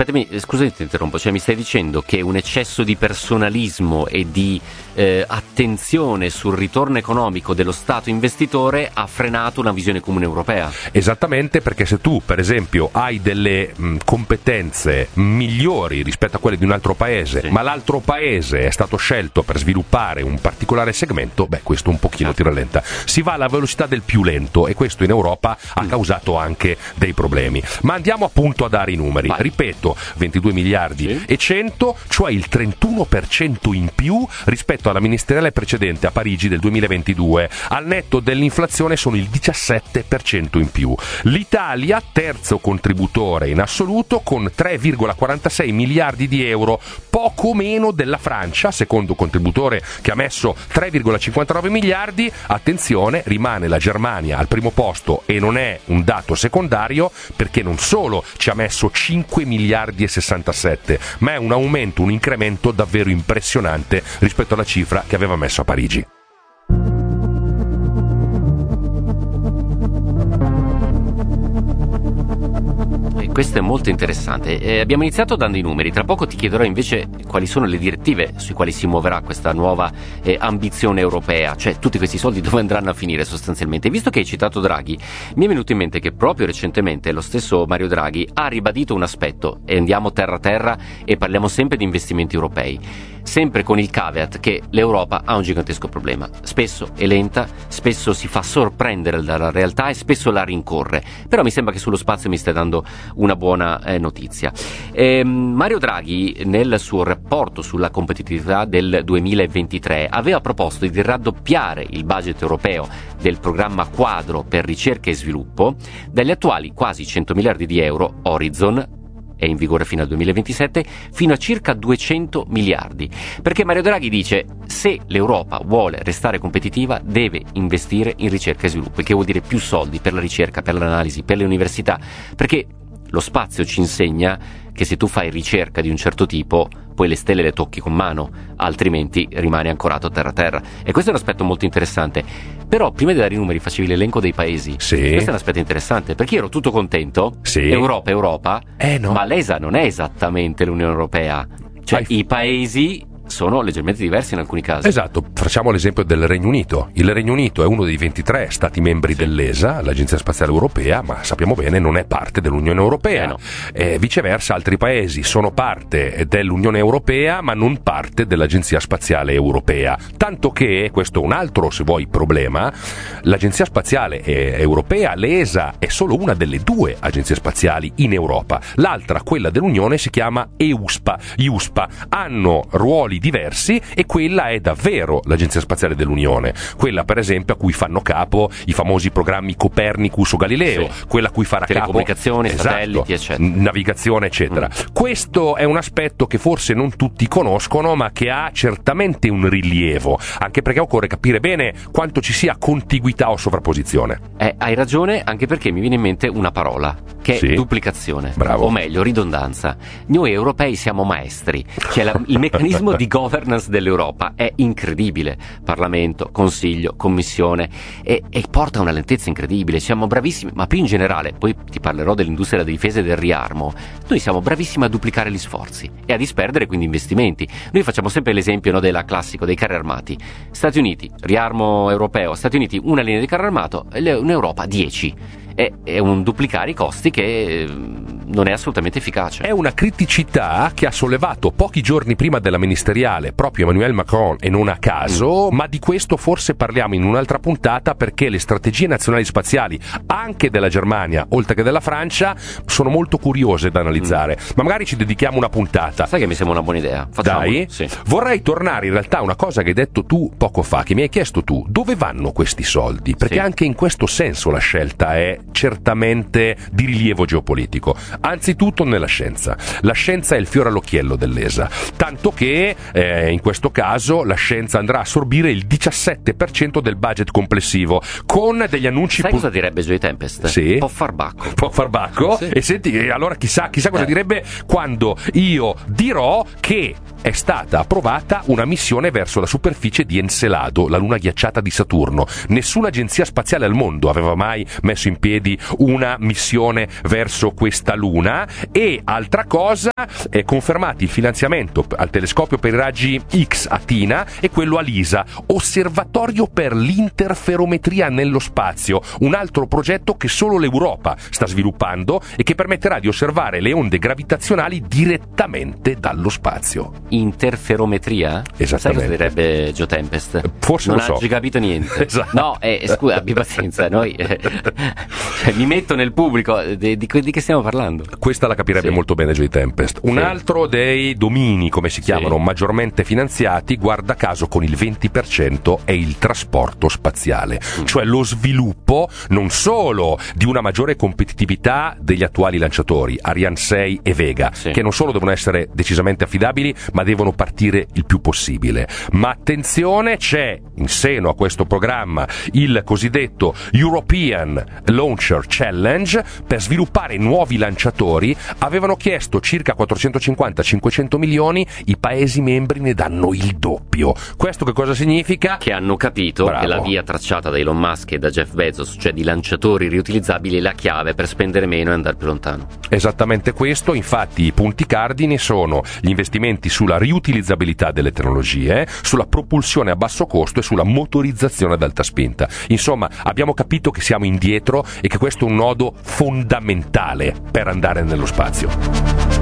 aspettami, scusami ti interrompo, cioè mi stai dicendo che un eccesso di personalismo e di attenzione sul ritorno economico dello Stato investitore ha frenato una visione comune europea? Esattamente, perché se tu per esempio hai delle competenze migliori rispetto a quelle di un altro paese, sì, ma l'altro paese è stato scelto per sviluppare un particolare segmento, questo un pochino ti rallenta. Si va alla velocità del più lento e questo in Europa ha causato anche dei problemi. Ma andiamo appunto a dare i numeri. Vai. Ripeto, 22 miliardi sì, e 100, cioè il 31% in più rispetto alla ministeriale precedente a Parigi del 2022. Al netto dell'inflazione sono il 17% in più. L'Italia, terzo contributore in assoluto, con 3,46 miliardi di euro, poco meno della Francia, secondo contributore che ha messo 3,59 miliardi. Attenzione, rimane la Germania al primo posto e non è un dato secondario, perché non solo ci ha messo 5 miliardi e 67, ma è un aumento, un incremento davvero impressionante rispetto alla cifra che aveva messo a Parigi. Questo è molto interessante. Abbiamo iniziato dando i numeri, tra poco ti chiederò invece quali sono le direttive sui quali si muoverà questa nuova ambizione europea, cioè tutti questi soldi dove andranno a finire sostanzialmente. Visto che hai citato Draghi, mi è venuto in mente che proprio recentemente lo stesso Mario Draghi ha ribadito un aspetto, e andiamo terra a terra e parliamo sempre di investimenti europei, sempre con il caveat che l'Europa ha un gigantesco problema, spesso è lenta, spesso si fa sorprendere dalla realtà e spesso la rincorre, però mi sembra che sullo spazio mi stai dando una buona notizia. Mario Draghi nel suo rapporto sulla competitività del 2023 aveva proposto di raddoppiare il budget europeo del programma quadro per ricerca e sviluppo dagli attuali quasi 100 miliardi di euro Horizon, è in vigore fino al 2027, fino a circa 200 miliardi. Perché Mario Draghi dice: se l'Europa vuole restare competitiva deve investire in ricerca e sviluppo, il che vuol dire più soldi per la ricerca, per l'analisi, per le università, perché lo spazio ci insegna che se tu fai ricerca di un certo tipo poi le stelle le tocchi con mano, altrimenti rimani ancorato terra a terra. E questo è un aspetto molto interessante. Però prima di dare i numeri facevi l'elenco dei paesi. Sì. Questo è un aspetto interessante, perché io ero tutto contento. Sì. Europa, no. Ma l'ESA non è esattamente l'Unione Europea. Cioè i paesi sono leggermente diversi in alcuni casi. Esatto, facciamo l'esempio del Regno Unito. Il Regno Unito è uno dei 23 stati membri dell'ESA, l'Agenzia Spaziale Europea, ma sappiamo bene non è parte dell'Unione Europea. No. Viceversa, altri paesi sono parte dell'Unione Europea, ma non parte dell'Agenzia Spaziale Europea. Tanto che, questo è un altro, se vuoi, problema, l'Agenzia Spaziale Europea, l'ESA, è solo una delle due agenzie spaziali in Europa. L'altra, quella dell'Unione, si chiama EUSPA. Hanno ruoli diversi e quella è davvero l'Agenzia Spaziale dell'Unione, quella per esempio a cui fanno capo i famosi programmi Copernicus o Galileo, sì, quella a cui farà telecomunicazioni, capo satelliti, eccetera, navigazione eccetera. Questo è un aspetto che forse non tutti conoscono, ma che ha certamente un rilievo, anche perché occorre capire bene quanto ci sia contiguità o sovrapposizione. Hai ragione, anche perché mi viene in mente una parola che è duplicazione. Bravo. O meglio, ridondanza. Noi europei siamo maestri, cioè il meccanismo di governance dell'Europa è incredibile. Parlamento, Consiglio, Commissione, e porta una lentezza incredibile. Siamo bravissimi, ma più in generale, poi ti parlerò dell'industria della difesa e del riarmo, noi siamo bravissimi a duplicare gli sforzi e a disperdere quindi investimenti. Noi facciamo sempre l'esempio della classico dei carri armati. Stati Uniti, riarmo europeo, Stati Uniti una linea di carro armato, in Europa 10. È un duplicare i costi che non è assolutamente efficace. È una criticità che ha sollevato pochi giorni prima della ministeriale proprio Emmanuel Macron, e non a caso, ma di questo forse parliamo in un'altra puntata, perché le strategie nazionali spaziali anche della Germania oltre che della Francia sono molto curiose da analizzare, ma magari ci dedichiamo una puntata. Sai che mi sembra una buona idea? Facciamolo. Dai? Sì. Vorrei tornare in realtà a una cosa che hai detto tu poco fa, che mi hai chiesto tu: dove vanno questi soldi? Perché anche in questo senso la scelta è certamente di rilievo geopolitico. Anzitutto nella scienza. La scienza è il fiore all'occhiello dell'ESA, tanto che in questo caso la scienza andrà a assorbire il 17% del budget complessivo, con degli annunci. Sai cosa direbbe Joy Tempest? Sì. Può far bacco. Sì. E senti, allora chissà cosa direbbe quando io dirò che è stata approvata una missione verso la superficie di Encelado, la luna ghiacciata di Saturno. Nessuna agenzia spaziale al mondo aveva mai messo in piedi una missione verso questa luna. E altra cosa, è confermati il finanziamento al telescopio per i raggi X a Tina e quello a LISA, osservatorio per l'interferometria nello spazio, un altro progetto che solo l'Europa sta sviluppando e che permetterà di osservare le onde gravitazionali direttamente dallo spazio. Interferometria? Esattamente. Sai cosa direbbe Joe Tempest? Forse non lo so. ha capito niente. Esatto. No, scusa, abbi pazienza, noi mi metto nel pubblico, di che stiamo parlando? Questa la capirebbe molto bene Joe Tempest. Un altro dei domini, come si chiamano, maggiormente finanziati, guarda caso con il 20%, è il trasporto spaziale, cioè lo sviluppo non solo di una maggiore competitività degli attuali lanciatori Ariane 6 e Vega, che non solo devono essere decisamente affidabili, ma devono partire il più possibile. Ma attenzione, c'è in seno a questo programma il cosiddetto European Launcher Challenge per sviluppare nuovi lanciatori. Avevano chiesto circa 450-500 milioni, i paesi membri ne danno il doppio. Questo che cosa significa? Che hanno capito che la via tracciata da Elon Musk e da Jeff Bezos, cioè di lanciatori riutilizzabili, è la chiave per spendere meno e andare più lontano. Esattamente questo, infatti i punti cardini sono gli investimenti sulla riutilizzabilità delle tecnologie, sulla propulsione a basso costo e sulla motorizzazione ad alta spinta. Insomma, abbiamo capito che siamo indietro e che questo è un nodo fondamentale per andare nello spazio.